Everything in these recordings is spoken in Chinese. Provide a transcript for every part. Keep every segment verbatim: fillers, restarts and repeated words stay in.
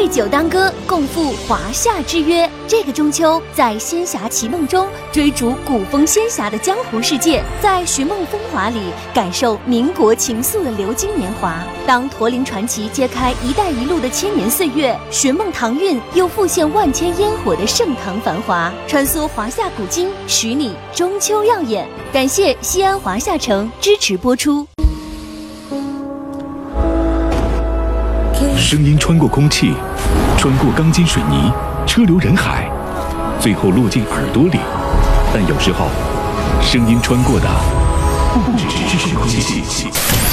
对酒当歌，共赴华夏之约。这个中秋，在仙侠奇梦中追逐古风仙侠的江湖世界，在寻梦风华里感受民国情愫的流金年华。当驼铃传奇揭开“一带一路”的千年岁月，寻梦唐韵又复现万千烟火的盛唐繁华，穿梭华夏古今，许你中秋耀眼。感谢西安华夏城支持播出。 声音穿过空气，穿过钢筋水泥，车流人海，最后落进耳朵里。但有时候，声音穿过的不只是空气。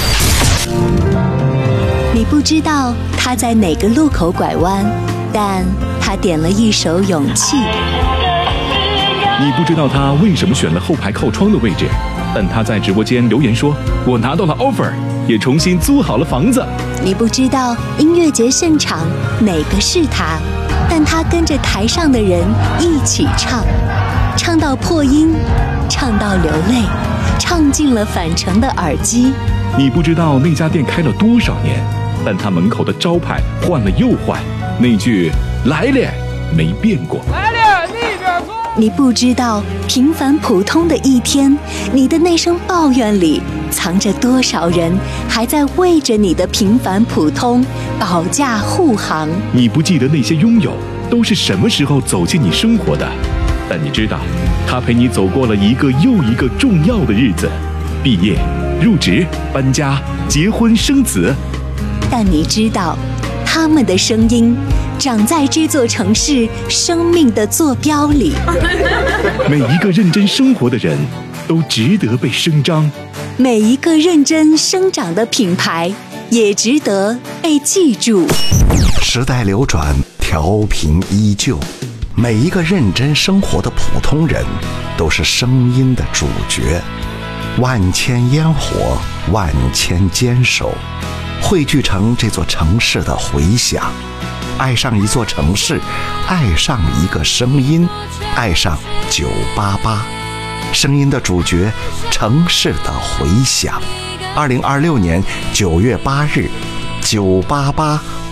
你不知道他在哪个路口拐弯，但他点了一首勇气。 你不知道他为什么选了后排靠窗的位置，但他在直播间留言说：“我拿到了 offer， 也重新租好了房子。” 你不知道音乐节现场哪个是他，但他跟着台上的人一起唱，唱到破音，唱到流泪，唱进了返程的耳机。 你不知道那家店开了多少年，但他门口的招牌换了又换，那句“来了”没变过。 来了，那边坐。 你不知道平凡普通的一天，你的那声抱怨里藏着多少人还在为着你的平凡普通保驾护航。 你不记得那些拥有都是什么时候走进你生活的，但你知道他陪你走过了一个又一个重要的日子，毕业、入职、搬家、结婚、生子。 但你知道他们的声音长在这座城市生命的坐标里。 每一个认真生活的人都值得被声张， 每一个认真生长的品牌也值得被记住。 时代流转，调频依旧，每一个认真生活的普通人都是声音的主角。万千烟火，万千坚守，汇聚成这座城市的回响。爱上一座城市，爱上一个声音，爱上九八八，声音的主角，城市的回响。二零二六年九月八日，九八八